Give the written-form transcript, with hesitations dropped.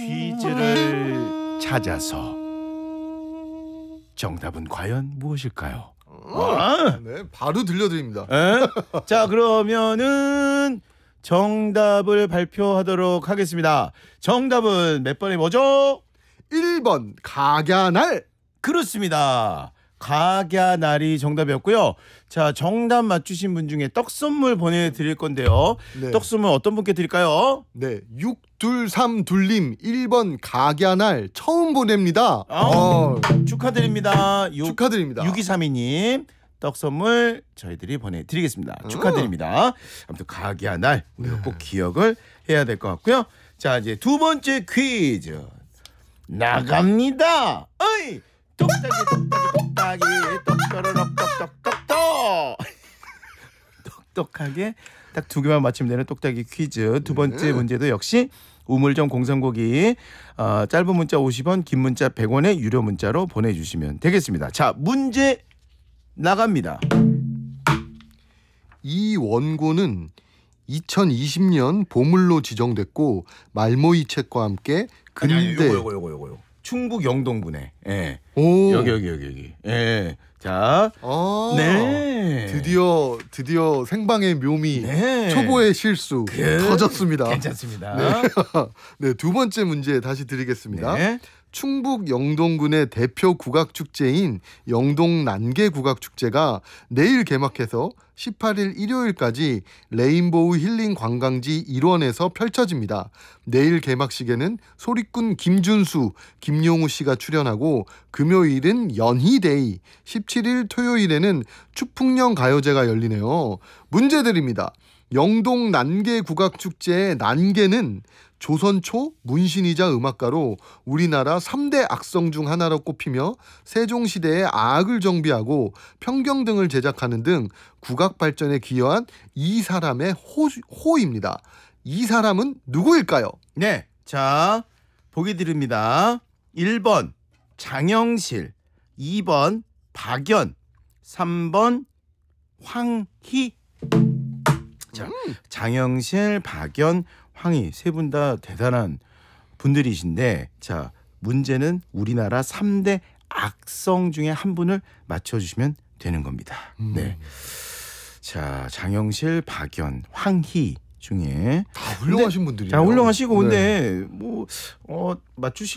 퀴즈를 찾아서 정답은 과연 무엇일까요? 네, 바로 들려드립니다. 자, 그러면은 정답을 발표하도록 하겠습니다. 정답은 몇 번에 뭐죠? 1번 각야날. 그렇습니다. 각야날이 정답이었고요. 자, 정답 맞추신 분 중에 떡 선물 보내드릴 건데요. 네. 떡 선물 어떤 분께 드릴까요? 네, 6232님 1번 각야날 처음 보냅니다. 축하드립니다. 축하드립니다. 6232님 떡 선물 저희들이 보내드리겠습니다. 축하드립니다. 아무튼 각야날 우리가 꼭 기억을 해야 될 것 같고요. 자, 이제 두 번째 퀴즈 나갑니다. 어이 똑딱이 똑떠러럭 똑똑똑똑 똑똑하게 딱 두 개만 맞히면 되는 똑딱이 퀴즈. 두 번째 문제도 역시 우물정 공성고기 짧은 문자 50원 긴 문자 100원의 유료 문자로 보내주시면 되겠습니다. 자, 문제 나갑니다. 이 원고는 2020년 보물로 지정됐고 말모이 책과 함께 근대 요거 충북 영동군에 오. 여기 자 네 드디어 생방의 묘미 네. 초보의 실수 터졌습니다. 괜찮습니다. 네, 두 번째 문제 다시 드리겠습니다. 네. 충북 영동군의 대표 국악축제인 영동난개국악축제가 내일 개막해서 18일 일요일까지 레인보우 힐링 관광지 일원에서 펼쳐집니다. 내일 개막식에는 소리꾼 김준수, 김용우 씨가 출연하고 금요일은 연희데이, 17일 토요일에는 추풍령 가요제가 열리네요. 문제 드립니다. 영동 난개국악축제의 난개는 조선 초 문신이자 음악가로 우리나라 3대 악성 중 하나로 꼽히며 세종시대의 아악을 정비하고 평경 등을 제작하는 등 국악 발전에 기여한 이 사람의 호입니다. 이 사람은 누구일까요? 네, 자 보기 드립니다. 1번 장영실, 2번 박연, 3번 황희. 자, 장영실, 박연, 황희 세 분 다 대단한 분들이신데, 자 문제는 우리나라 3대 악성 중에 한 분을 맞춰주시면 되는 겁니다. 네, 자 장영실, 박연, 황희 중에 다 훌륭하신 분들이에요. 자 훌륭하시고 네. 근데 뭐 맞추시